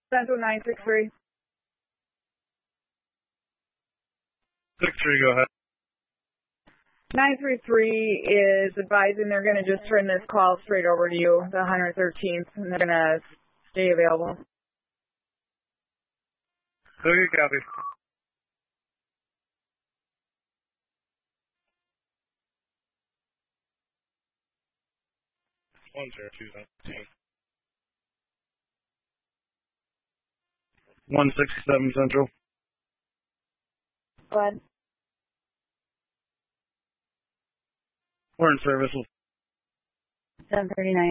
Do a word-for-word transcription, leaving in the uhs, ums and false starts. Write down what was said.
Central nine six three. six three, go ahead. nine three three is advising they're going to just turn this call straight over to you, the one hundred thirteenth, and they're going to stay available. Okay, copy. one zero two seven. one sixty-seven Central. Go ahead. We're in service. seven thirty-nine.